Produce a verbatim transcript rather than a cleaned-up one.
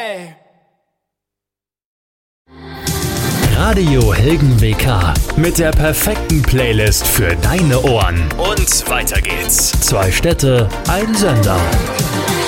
Ey. Radio Helgen W K mit der perfekten Playlist für deine Ohren. Und weiter geht's. Zwei Städte, ein Sender.